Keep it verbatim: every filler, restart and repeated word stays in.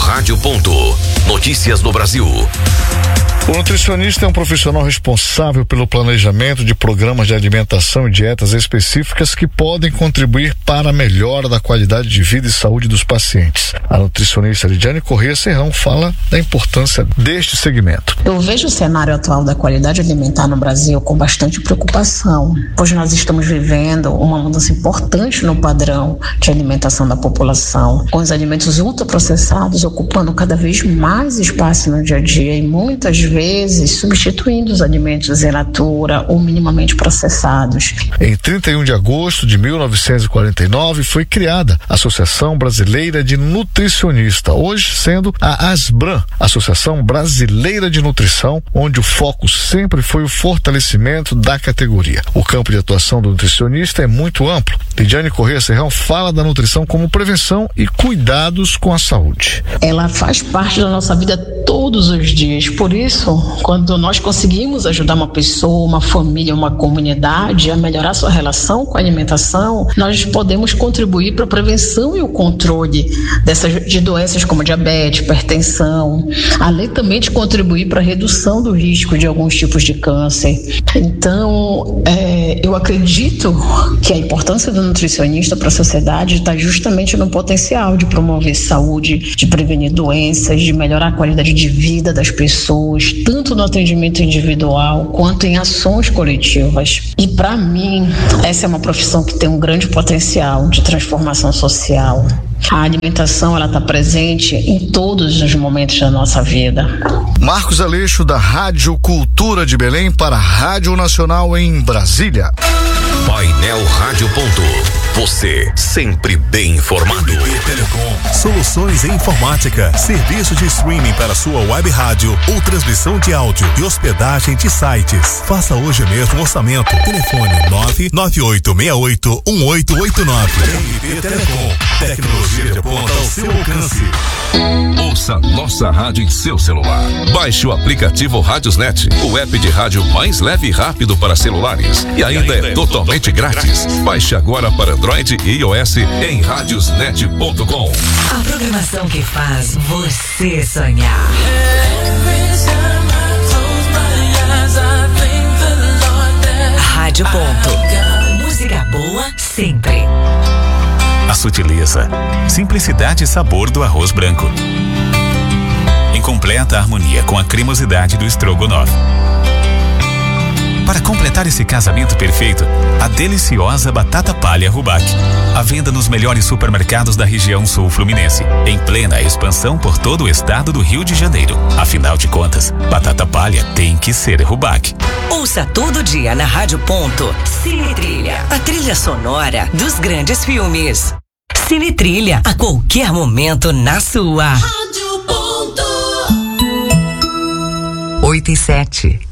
Rádio Ponto. Notícias do Brasil. O nutricionista é um profissional responsável pelo planejamento de programas de alimentação e dietas específicas que podem contribuir para a melhora da qualidade de vida e saúde dos pacientes. A nutricionista Lidiane Corrêa Serrão fala da importância deste segmento. Eu vejo o cenário atual da qualidade alimentar no Brasil com bastante preocupação, pois nós estamos vivendo uma mudança importante no padrão de alimentação da população, com os alimentos ultraprocessados ocupando cada vez mais espaço no dia a dia e muitas vezes vezes substituindo os alimentos in natura ou minimamente processados. Em trinta e um de agosto de mil novecentos e quarenta e nove foi criada a Associação Brasileira de Nutricionista, hoje sendo a ASBRAN, Associação Brasileira de Nutrição, onde o foco sempre foi o fortalecimento da categoria. O campo de atuação do nutricionista é muito amplo. Lidiane Corrêa Serrão fala da nutrição como prevenção e cuidados com a saúde. Ela faz parte da nossa vida todos os dias, por isso quando nós conseguimos ajudar uma pessoa, uma família, uma comunidade a melhorar sua relação com a alimentação, nós podemos contribuir para a prevenção e o controle dessas, de doenças como diabetes, hipertensão, além também de contribuir para a redução do risco de alguns tipos de câncer. Então, é, eu acredito que a importância do nutricionista para a sociedade está justamente no potencial de promover saúde, de prevenir doenças, de melhorar a qualidade de vida das pessoas, tanto no atendimento individual quanto em ações coletivas. E para mim, essa é uma profissão que tem um grande potencial de transformação social. A alimentação, ela está presente em todos os momentos da nossa vida. Marcos Aleixo, da Rádio Cultura de Belém, para a Rádio Nacional em Brasília. Painel Rádio Ponto. Você sempre bem informado. Telecom. Soluções em informática. Serviço de streaming para sua web rádio ou transmissão de áudio e hospedagem de sites. Faça hoje mesmo um orçamento. Telefone nove nove oito seis oito um oito oito nove. R B Telecom. Tecnologia de ponta ao seu alcance. Ouça nossa rádio em seu celular. Baixe o aplicativo Rádiosnet, o app de rádio mais leve e rápido para celulares. E ainda é totalmente grátis. Baixe agora para Android e iOS em radiosnet ponto com. A programação que faz você sonhar. Rádio Ponto. Música boa sempre. A sutileza, simplicidade e sabor do arroz branco. Em completa harmonia com a cremosidade do estrogonofe. Para completar esse casamento perfeito, a deliciosa batata palha Rubac. À venda nos melhores supermercados da região sul fluminense, em plena expansão por todo o estado do Rio de Janeiro. Afinal de contas, batata palha tem que ser Rubac. Ouça todo dia na Rádio Ponto Cine Trilha, a trilha sonora dos grandes filmes. Cine Trilha, a qualquer momento na sua. Rádio Ponto. Oito e sete.